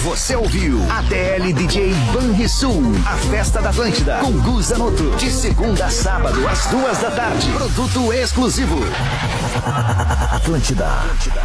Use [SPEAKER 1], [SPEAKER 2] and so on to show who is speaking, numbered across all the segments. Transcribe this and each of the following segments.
[SPEAKER 1] Você ouviu ATL DJ Banrisul, a festa da Atlântida, com Gu Zanotto, de segunda a sábado, às 2 da tarde. Produto exclusivo. Atlântida.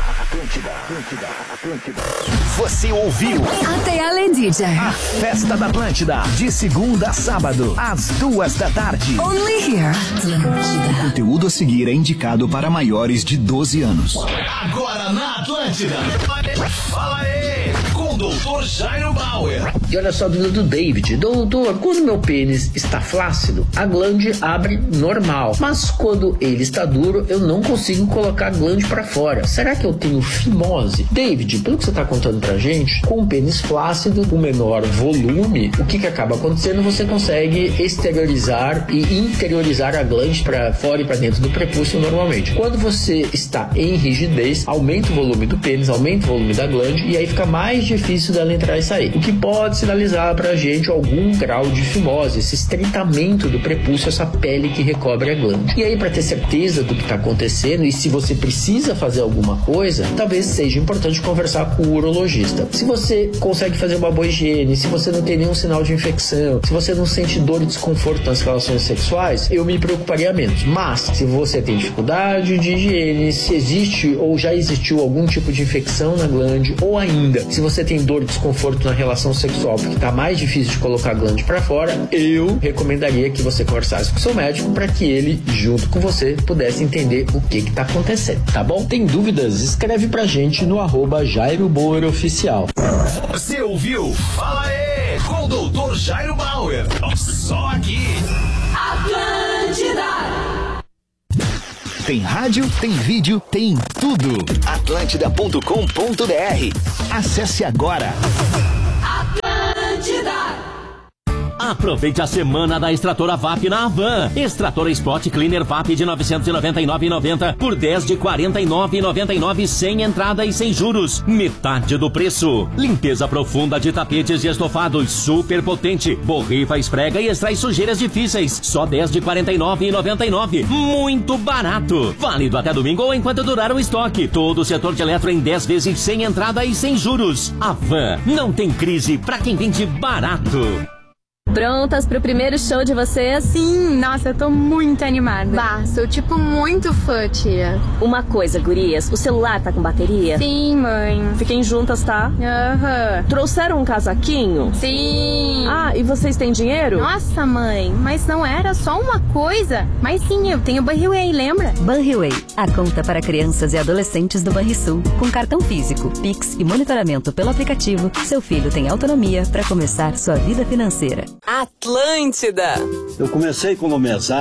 [SPEAKER 1] Você ouviu
[SPEAKER 2] ATL DJ,
[SPEAKER 1] a festa da Atlântida, de segunda a sábado, às 2 da tarde.
[SPEAKER 2] only here. Atlântida.
[SPEAKER 1] O conteúdo a seguir é indicado para maiores de 12 anos.
[SPEAKER 3] Agora na Atlântida. Fala aí, com o Dr. Jairo Bauer.
[SPEAKER 4] E olha só a dúvida do David. Doutor, quando meu pênis está flácido, a glande abre normal. Mas quando ele está duro, eu não consigo colocar a glande para fora. Será que eu tenho fimose? David, pelo que você está contando pra gente, com o pênis flácido, com menor volume, o que acaba acontecendo? Você consegue exteriorizar e interiorizar a glande para fora e para dentro do prepúcio normalmente. Quando você está em rigidez, aumenta o volume do pênis, aumenta o volume da glande e aí fica mais difícil dela entrar e sair. O que pode sinalizar pra gente algum grau de fimose, esse estreitamento do prepúcio, essa pele que recobre a glande. E aí, para ter certeza do que está acontecendo e se você precisa fazer alguma coisa, talvez seja importante conversar com o urologista. Se você consegue fazer uma boa higiene, se você não tem nenhum sinal de infecção, se você não sente dor e desconforto nas relações sexuais, eu me preocuparia menos. Mas, se você tem dificuldade de higiene, se existe ou já existiu algum tipo de infecção na glande, ou ainda, se você tem dor e desconforto na relação sexual porque está mais difícil de colocar a glande para fora, eu recomendaria que você conversasse com o seu médico para que ele, junto com você, pudesse entender o que está acontecendo, tá bom? Tem dúvidas? Escreve pra gente no @Jairo Bauer Oficial.
[SPEAKER 3] Você ouviu? Fala aí, com o Dr. Jairo Bauer. Só aqui.
[SPEAKER 2] Atlântida.
[SPEAKER 1] Tem rádio, tem vídeo, tem tudo. Atlântida.com.br. Acesse agora.
[SPEAKER 2] Atlântida.
[SPEAKER 5] Aproveite a semana da Extratora VAP na Havan. Extratora Spot Cleaner VAP de R$ 999,90 por 10 de R$ 49,99 sem entrada e sem juros. Metade do preço. Limpeza profunda de tapetes e estofados super potente. Borrifa, esfrega e extrai sujeiras difíceis. Só 10 de R$ 49,99. Muito barato. Válido até domingo ou enquanto durar o estoque. Todo o setor de eletro em 10 vezes sem entrada e sem juros. Havan. Não tem crise pra quem vende barato.
[SPEAKER 6] Prontas pro primeiro show de vocês?
[SPEAKER 7] Sim, nossa, eu tô muito animada.
[SPEAKER 6] Bah, sou tipo muito fã, tia.
[SPEAKER 7] Uma coisa, gurias, o celular tá com bateria?
[SPEAKER 6] Sim, mãe.
[SPEAKER 7] Fiquem juntas, tá?
[SPEAKER 6] Aham.
[SPEAKER 7] Trouxeram um casaquinho?
[SPEAKER 6] Sim.
[SPEAKER 7] Ah, e vocês têm dinheiro?
[SPEAKER 6] Nossa, mãe, mas não era só uma coisa? Mas sim, eu tenho Banriway, lembra?
[SPEAKER 8] Banriway, a conta para crianças e adolescentes do Banrisul. Com cartão físico, Pix e monitoramento pelo aplicativo, seu filho tem autonomia para começar sua vida financeira.
[SPEAKER 2] Atlântida.
[SPEAKER 9] Eu comecei como mesário.